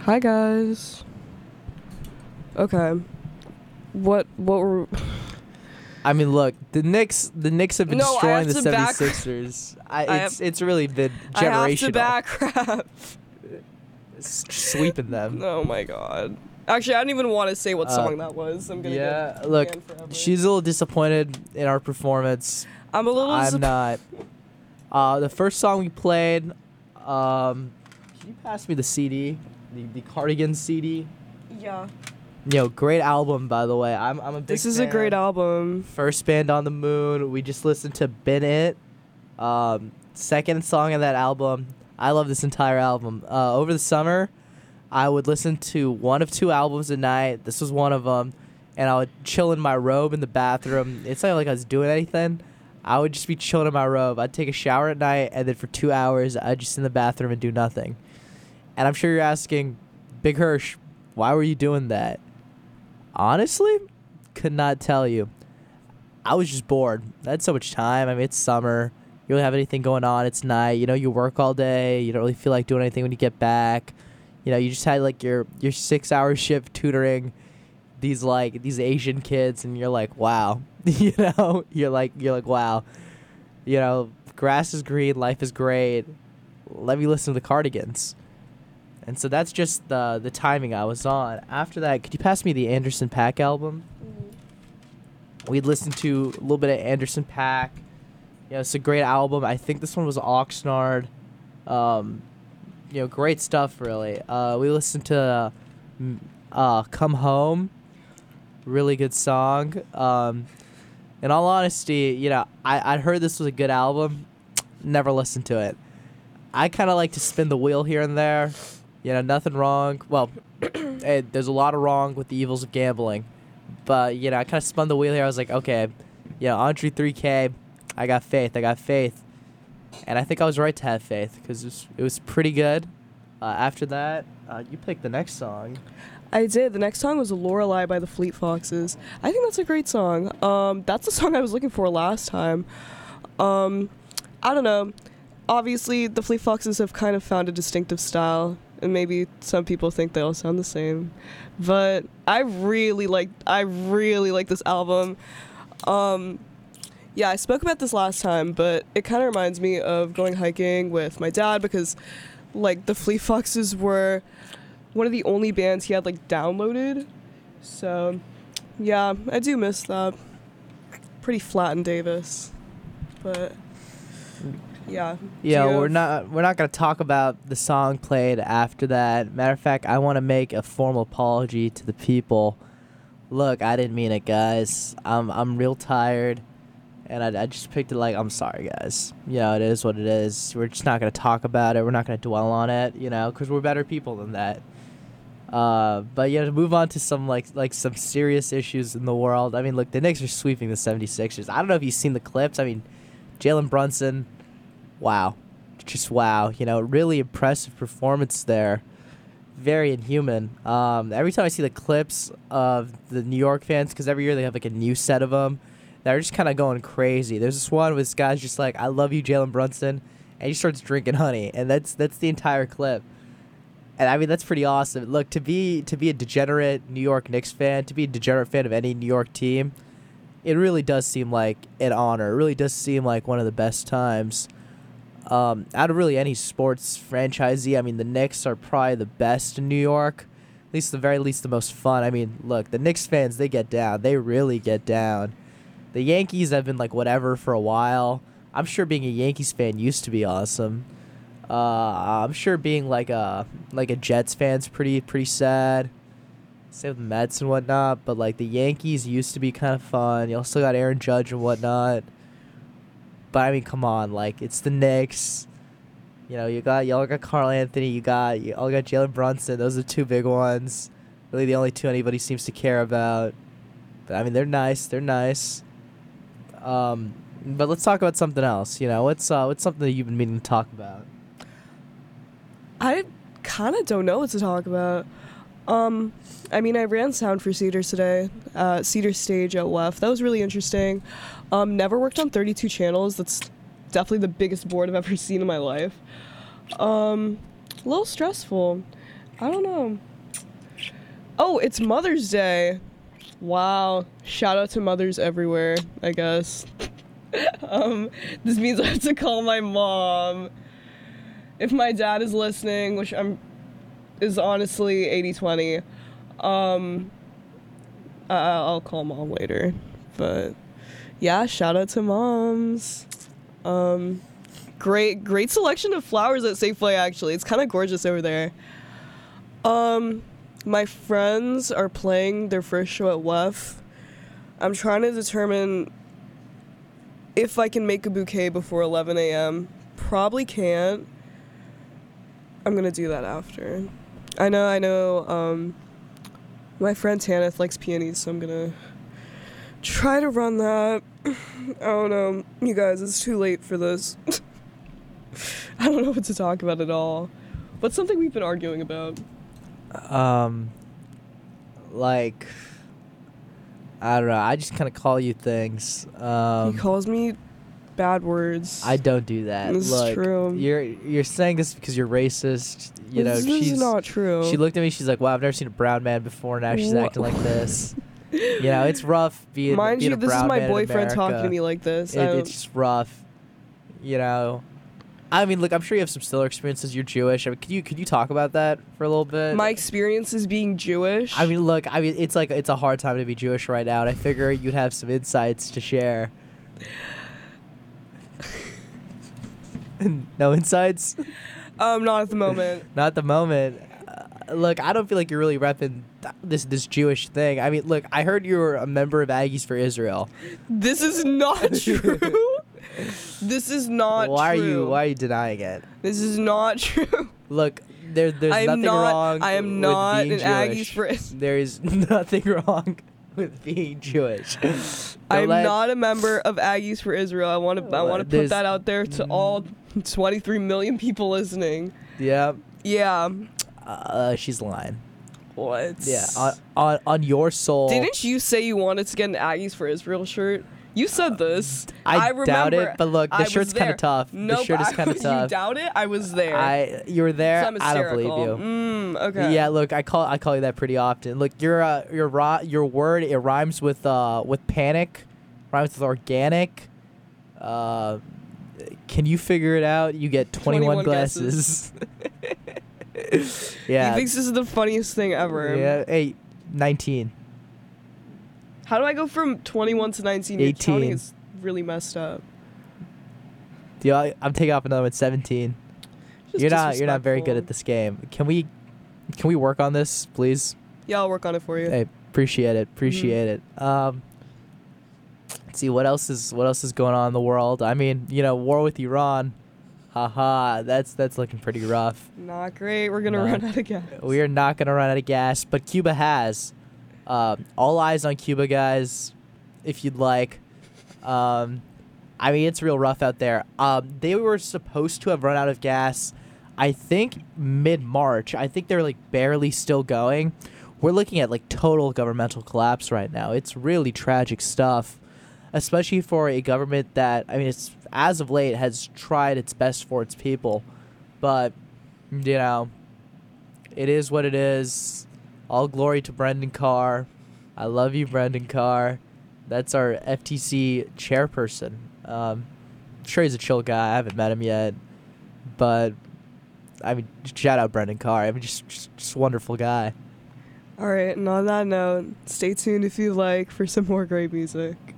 Hi guys. Okay. What were I mean, look, the Knicks have been No, I destroying have the to back- 76ers. I It's really been I have to generational. back rap. Sweeping them. Oh my god. Actually, I don't even want to say what Uh, song that was. I'm gonna Yeah, get look, banned forever. she's a little disappointed in our performance. I'm a little I'm not. The first song we played, can you pass me the CD, the Cardigans CD? Yeah. Great album, by the way. I'm a big This is a fan. great album. First Band on the Moon. We just listened to Been It. Second song of that album. I love this entire album. Over the summer, I would listen to one of two albums a night. This was one of them. And I would chill in my robe in the bathroom. It's not like I was doing anything. I would just be chilling in my robe. I'd take a shower at night, and then for 2 hours, I'd just sit in the bathroom and do nothing. And I'm sure you're asking, Big Hirsch, why were you doing that? Honestly, could not tell you. I was just bored. I had so much time. I mean, it's summer. You don't have anything going on. It's night. You work all day. You don't really feel like doing anything when you get back. You just had like your 6-hour shift tutoring these Asian kids, and you're like, wow. You're like, wow. Grass is green, life is great. Let me listen to the Cardigans. And so that's just the timing I was on. After that, could you pass me the Anderson .Paak album? We'd listened to a little bit of Anderson .Paak. It's a great album. I think this one was Oxnard. Great stuff, really. We listened to Come Home. Really good song. In all honesty, I'd heard this was a good album. Never listened to it. I kind of like to spin the wheel here and there. Nothing wrong. Well, there's a lot of wrong with the evils of gambling. But, I kind of spun the wheel here. I was like, okay, Andre 3K, I got faith. And I think I was right to have faith because it was pretty good. After that, you picked the next song. I did. The next song was Lorelei by the Fleet Foxes. I think that's a great song. That's the song I was looking for last time. I don't know. Obviously, the Fleet Foxes have kind of found a distinctive style, and maybe some people think they all sound the same. But I really like this album. Yeah, I spoke about this last time, but it kind of reminds me of going hiking with my dad because, the Fleet Foxes were one of the only bands he had, downloaded. So, yeah, I do miss that. Pretty flat in Davis. But, yeah. We're not gonna talk about the song played after that. Matter of fact, I want to make a formal apology to the people. Look, I didn't mean it, guys. I'm real tired, and I just picked it. I'm sorry, guys. It is what it is. We're just not gonna talk about it. We're not gonna dwell on it. Because we're better people than that. But to move on to some some serious issues in the world. I mean, look, the Knicks are sweeping the 76ers. I don't know if you've seen the clips. I mean, Jalen Brunson. Wow. Just wow. Really impressive performance there. Very inhuman. Every time I see the clips of the New York fans, because every year they have a new set of them, they're just kind of going crazy. There's this one where this guy's just like, I love you, Jalen Brunson, and he starts drinking honey, and that's the entire clip. And I mean, that's pretty awesome. Look, to be a degenerate New York Knicks fan, to be a degenerate fan of any New York team, it really does seem like an honor. It really does seem like one of the best times. Out of really any sports franchisee, I mean, the Knicks are probably the best in New York. At least the very least the most fun. I mean, look, the Knicks fans, they get down. They really get down. The Yankees have been whatever for a while. I'm sure being a Yankees fan used to be awesome. I'm sure being a Jets fan's pretty sad. Same with the Mets and whatnot. But the Yankees used to be kind of fun. You also got Aaron Judge and whatnot. But I mean, come on, it's the Knicks. Y'all got Carl Anthony. You all got Jalen Brunson. Those are two big ones. Really, the only two anybody seems to care about. But I mean, they're nice. But let's talk about something else. What's something that you've been meaning to talk about? I kind of don't know what to talk about. I mean, I ran sound for Cedars today, Cedar Stage at WEF. That was really interesting. Never worked on 32 channels. That's definitely the biggest board I've ever seen in my life. A little stressful. I don't know. Oh, it's Mother's Day. Wow. Shout out to mothers everywhere, I guess. This means I have to call my mom. If my dad is listening, which is honestly 80-20, I'll call mom later. But yeah, shout out to moms. Great selection of flowers at Safeway, actually. It's kind of gorgeous over there. My friends are playing their first show at WEF. I'm trying to determine if I can make a bouquet before 11 a.m. Probably can't. I'm gonna do that after. I know, my friend Tanith likes peonies, so I'm gonna try to run that. I don't know. You guys, it's too late for this. I don't know what to talk about at all. What's something we've been arguing about? Like, I don't know. I just kind of call you things. He calls me bad words. I don't do that. This Look, is true. You're saying this because you're racist. You know, this is not true. She looked at me. She's like, "Wow, I've never seen a brown man before." Now she's acting like this. You know, it's rough being. Mind being you, a this is brown my man in boyfriend talking to America. me like this. It's just rough. You know. I mean, look, I'm sure you have some stellar experiences. You're Jewish. I mean, could you talk about that for a little bit? My experience is being Jewish. I mean, look, it's a hard time to be Jewish right now, and I figure you'd have some insights to share. No insights? Not at the moment. Not at the moment. Look, I don't feel like you're really repping this Jewish thing. I mean, look, I heard you were a member of Aggies for Israel. This is not true. This is not Why true. are you denying it? This is not true. Look, there's nothing wrong. I am not with being an Jewish. Aggies for Israel. There is nothing wrong with being Jewish. I'm not a member of Aggies for Israel. I want to put there's- that out there to all 23 million people listening. Yeah. Yeah. She's lying. What? Yeah. On your soul. Didn't you say you wanted to get an Aggies for Israel shirt? You said this. I remember. doubt it, but look, the I was shirt's kind there. of tough. No, The shirt is kind of You tough. doubt it? I was there. You were there. So I'm I don't believe hysterical. you. Okay. Yeah, look, I call you that pretty often. Look, your word, it rhymes with panic, rhymes with organic. Can you figure it out? You get 21 guesses. Yeah. He thinks this is the funniest thing ever. Yeah. Hey, 19. How do I go from 21 to 19? Your 18. counting is really messed up. Yeah, I'm taking off another one. 17. Just You're not very good disrespectful. at this game. Can we work on this, please? Yeah, I'll work on it for you. Hey, appreciate it. Appreciate it. Let's see what else is going on in the world. I mean, war with Iran. Haha, that's looking pretty rough. Not great. We're gonna No. run out of gas. We are not gonna run out of gas, but Cuba has. All eyes on Cuba, guys. If you'd like. I mean, it's real rough out there. They were supposed to have run out of gas, I think, mid-March. I think they're like barely still going. We're looking at like total governmental collapse right now. It's really tragic stuff, especially for a government that, I mean, it's as of late has tried its best for its people, but it is what it is. All glory to Brendan Carr. I love you, Brendan Carr. That's our FTC chairperson. I'm sure he's a chill guy. I haven't met him yet, but I mean, shout out Brendan Carr. I mean, just a wonderful guy. All right, and on that note, stay tuned if you like for some more great music.